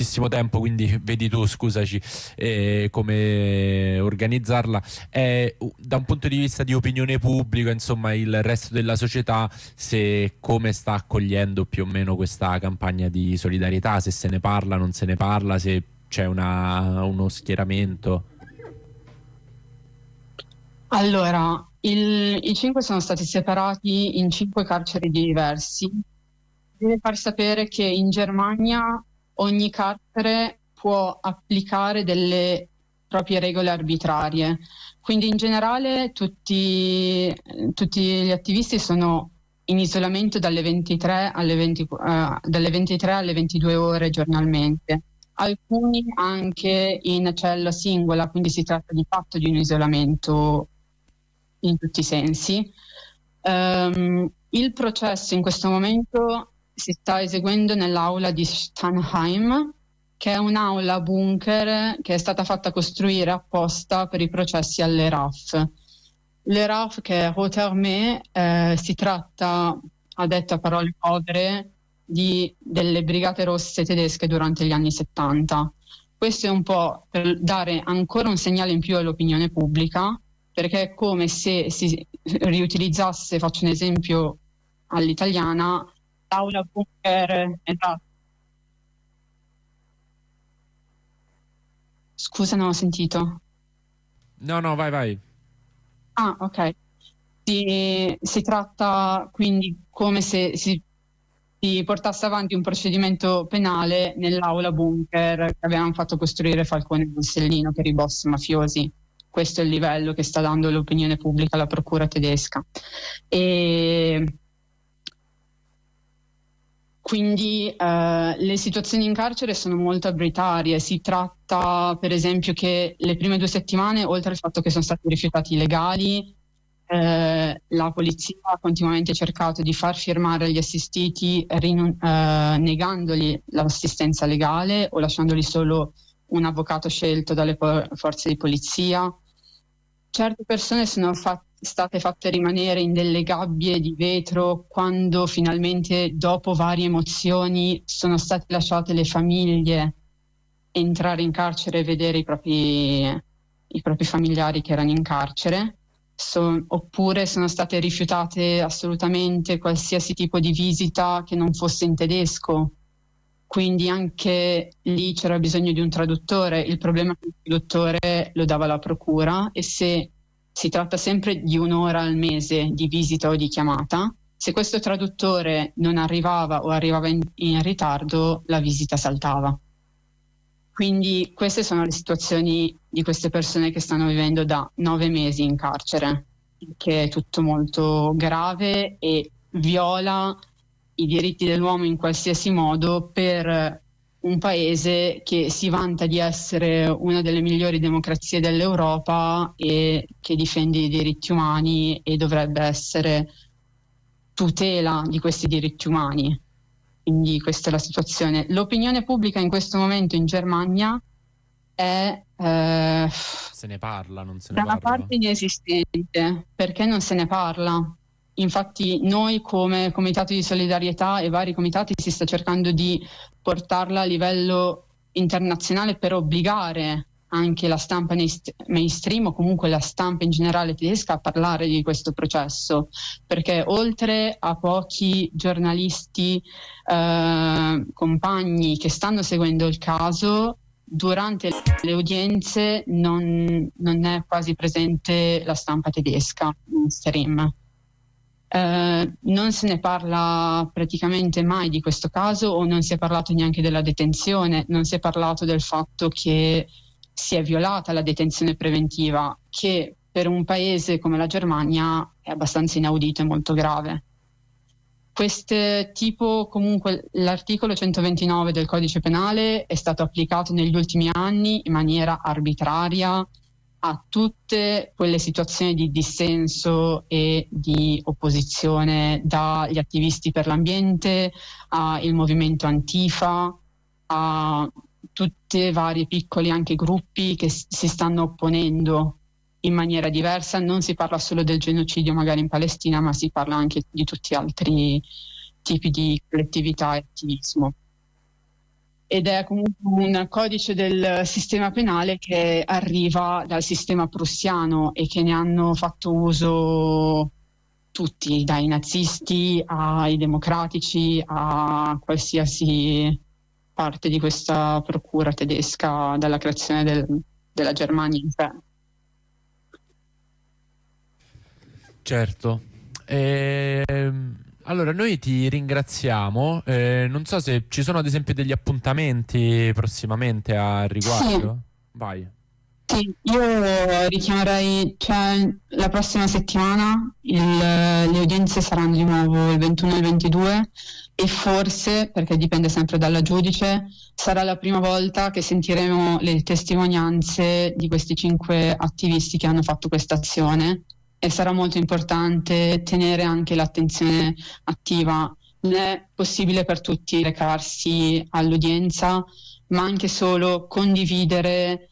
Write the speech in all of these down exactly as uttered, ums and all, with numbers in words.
moltissimo tempo, quindi vedi tu, scusaci, eh, come organizzarla. Eh, da un punto di vista di opinione pubblica, insomma, il resto della società, se come sta accogliendo più o meno questa campagna di solidarietà, se se ne parla, non se ne parla, se c'è una, uno schieramento. Allora, il, i cinque sono stati separati in cinque carceri diversi. Deve far sapere che in Germania ogni carcere può applicare delle proprie regole arbitrarie. Quindi in generale tutti, tutti gli attivisti sono in isolamento dalle ventitré alle, venti, uh, dalle ventitré alle ventidue ore giornalmente. Alcuni anche in cella singola, quindi si tratta di fatto di un isolamento in tutti i sensi. Um, il processo in questo momento si sta eseguendo nell'aula di Steinheim, che è un'aula bunker che è stata fatta costruire apposta per i processi alle R A F. Le R A F, che è Rote Armee, eh, si tratta, a detta parole povere, di, delle brigate rosse tedesche durante gli anni settanta. Questo è un po' per dare ancora un segnale in più all'opinione pubblica, perché è come se si riutilizzasse, faccio un esempio all'italiana, l'aula bunker. Esatto. Scusa, non ho sentito. No, no, vai, vai. Ah, ok. Si, si tratta quindi come se si, si portasse avanti un procedimento penale nell'aula bunker che avevano fatto costruire Falcone e Borsellino per i boss mafiosi. Questo è il livello che sta dando l'opinione pubblica alla procura tedesca. E quindi eh, le situazioni in carcere sono molto arbitrarie. Si tratta per esempio che le prime due settimane, oltre al fatto che sono stati rifiutati i legali, eh, la polizia ha continuamente cercato di far firmare gli assistiti rinun- eh, negandogli l'assistenza legale o lasciandoli solo un avvocato scelto dalle po- forze di polizia. Certe persone sono fat- state fatte rimanere in delle gabbie di vetro quando finalmente, dopo varie emozioni, sono state lasciate le famiglie entrare in carcere e vedere i propri, i propri familiari che erano in carcere. So- oppure sono state rifiutate assolutamente qualsiasi tipo di visita che non fosse in tedesco. Quindi anche lì c'era bisogno di un traduttore. Il problema è che il traduttore lo dava la procura, e se si tratta sempre di un'ora al mese di visita o di chiamata, se questo traduttore non arrivava o arrivava in, in ritardo, la visita saltava. Quindi queste sono le situazioni di queste persone che stanno vivendo da nove mesi in carcere, che è tutto molto grave e viola i diritti dell'uomo in qualsiasi modo per un paese che si vanta di essere una delle migliori democrazie dell'Europa e che difende i diritti umani e dovrebbe essere tutela di questi diritti umani. Quindi questa è la situazione. L'opinione pubblica in questo momento in Germania è eh, se ne parla, non se ne da una parla? parte inesistente. Perché non se ne parla? Infatti noi come Comitato di Solidarietà e vari comitati si sta cercando di portarla a livello internazionale per obbligare anche la stampa mainstream o comunque la stampa in generale tedesca a parlare di questo processo, perché oltre a pochi giornalisti eh, compagni che stanno seguendo il caso, durante le udienze non, non è quasi presente la stampa tedesca mainstream. Eh, non se ne parla praticamente mai di questo caso, o non si è parlato neanche della detenzione, non si è parlato del fatto che si è violata la detenzione preventiva, che per un paese come la Germania è abbastanza inaudito e molto grave. Queste tipo, comunque, l'articolo centoventinove del codice penale è stato applicato negli ultimi anni in maniera arbitraria a tutte quelle situazioni di dissenso e di opposizione, dagli attivisti per l'ambiente al movimento Antifa, a tutti vari piccoli anche gruppi che si stanno opponendo in maniera diversa. Non si parla solo del genocidio magari in Palestina, ma si parla anche di tutti altri tipi di collettività e attivismo. ed è comunque un codice del sistema penale che arriva dal sistema prussiano e che ne hanno fatto uso tutti, dai nazisti ai democratici a qualsiasi parte di questa procura tedesca dalla creazione del, della Germania in sé. Certo. Ehm, allora noi ti ringraziamo. Eh, non so se ci sono ad esempio degli appuntamenti prossimamente a riguardo. Sì. Vai. Sì, io richiamerei, cioè la prossima settimana il- le udienze saranno di nuovo il ventuno e il ventidue e forse, perché dipende sempre dalla giudice, sarà la prima volta che sentiremo le testimonianze di questi cinque attivisti che hanno fatto questa azione e sarà molto importante tenere anche l'attenzione attiva. Non è possibile per tutti recarsi all'udienza, ma anche solo condividere,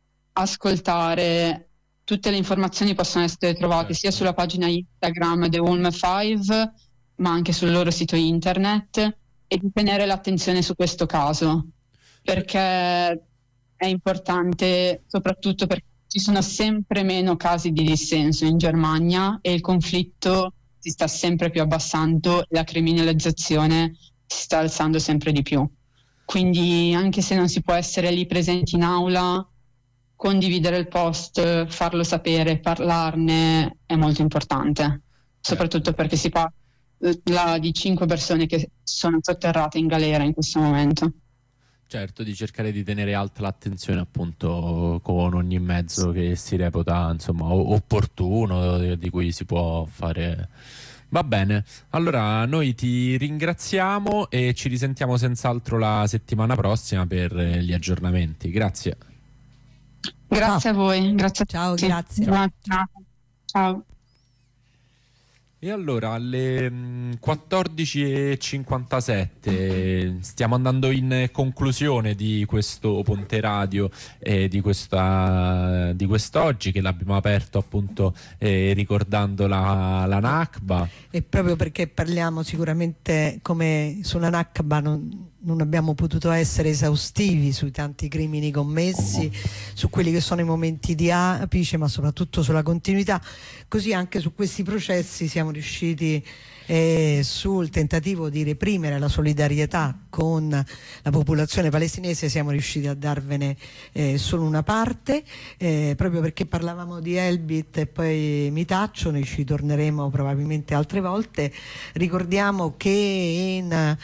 ascoltare. Tutte le informazioni possono essere trovate sia Certo. sulla pagina Instagram The Ulm cinque, ma anche sul loro sito internet, e di tenere l'attenzione su questo caso, perché è importante, soprattutto perché ci sono sempre meno casi di dissenso in Germania e il conflitto si sta sempre più abbassando e la criminalizzazione si sta alzando sempre di più. Quindi anche se non si può essere lì presenti in aula, condividere il post, farlo sapere, parlarne è molto importante, soprattutto perché si parla di cinque persone che sono sotterrate in galera in questo momento. Certo, di cercare di tenere alta l'attenzione appunto con ogni mezzo che si reputa insomma o- opportuno, di cui si può fare. Va bene, allora noi ti ringraziamo e ci risentiamo senz'altro la settimana prossima per eh, gli aggiornamenti. Grazie. Grazie a voi, grazie a Ciao, tutti. grazie. Buona giornata. Ciao. E allora alle mm, quattordici e cinquantasette stiamo andando in conclusione di questo Ponte Radio eh, di questa di quest'oggi, che l'abbiamo aperto appunto eh, ricordando la, la Nakba. E proprio perché parliamo sicuramente, come sulla Nakba non, non abbiamo potuto essere esaustivi sui tanti crimini commessi, su quelli che sono i momenti di apice, ma soprattutto sulla continuità, così anche su questi processi siamo riusciti eh, sul tentativo di reprimere la solidarietà con la popolazione palestinese, siamo riusciti a darvene eh, solo una parte, eh, proprio perché parlavamo di Elbit e poi mi taccio, noi ci torneremo probabilmente altre volte. Ricordiamo che in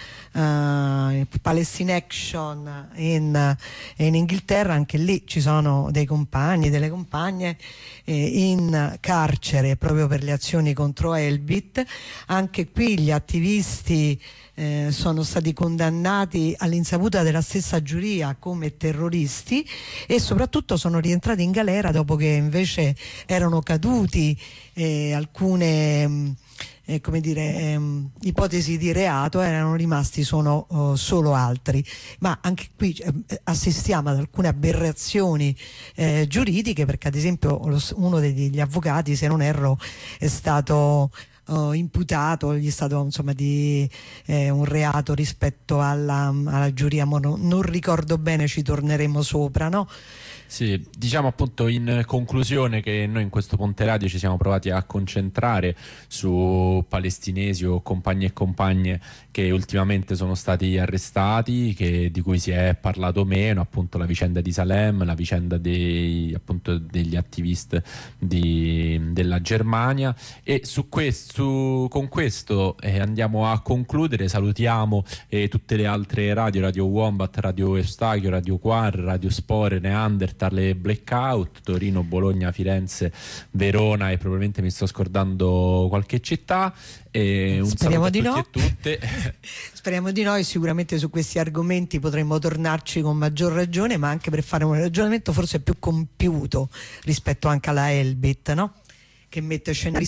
uh, Palestine Action in, in Inghilterra, anche lì ci sono dei compagni, delle compagne eh, in carcere proprio per le azioni contro Elbit. Anche qui gli attivisti eh, sono stati condannati all'insaputa della stessa giuria come terroristi e soprattutto sono rientrati in galera dopo che invece erano caduti eh, alcune mh, eh, come dire, ehm, ipotesi di reato, erano rimasti sono oh, solo altri. Ma anche qui eh, assistiamo ad alcune aberrazioni eh, giuridiche, perché ad esempio lo, uno degli avvocati, se non erro, è stato Uh, imputato, gli è stato insomma di eh, un reato rispetto alla, alla giuria, ma non, non ricordo bene, ci torneremo sopra, no? Sì, diciamo appunto in conclusione che noi in questo Ponte Radio ci siamo provati a concentrare su palestinesi o compagni e compagne che ultimamente sono stati arrestati, che, di cui si è parlato meno, appunto la vicenda di Salem, la vicenda dei, appunto, degli attivisti di, della Germania, e su questo, su, con questo eh, andiamo a concludere. Salutiamo eh, tutte le altre radio, Radio Wombat, Radio Eustachio, Radio Quar, Radio Spore, Neanderthal, le Blackout, Torino, Bologna, Firenze, Verona e probabilmente mi sto scordando qualche città. E un Speriamo di saluto a no. tutti e tutte. Speriamo di no, e sicuramente su questi argomenti potremmo tornarci con maggior ragione, ma anche per fare un ragionamento forse più compiuto rispetto anche alla Elbit, no? Che mette scenari